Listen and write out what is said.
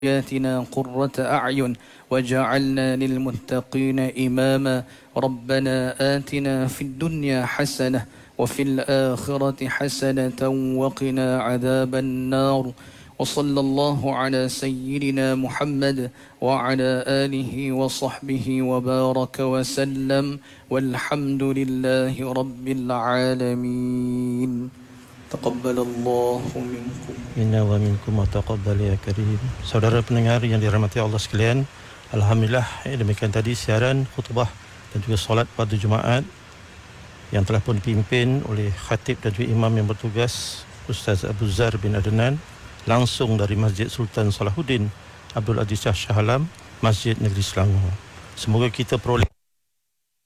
آياتنا قرة أعين وجعلنا للمتقين إماما ربنا آتنا في الدنيا حسنة وفي الآخرة حسنة وقنا عذاب النار وصلى الله على سيدنا محمد وعلى آله وصحبه وبارك وسلم والحمد لله رب العالمين تقبل الله منكم Inna wa minkum wa taqabbal ya karim. Saudara pendengar yang dirahmati Allah sekalian, alhamdulillah demikian tadi siaran khutbah dan juga solat pada Jumaat yang telah pun dipimpin oleh khatib dan juga imam yang bertugas Ustaz Abu Zar bin Adnan langsung dari Masjid Sultan Salahuddin Abdul Aziz Shah Alam, Masjid Negeri Selangor. Semoga kita peroleh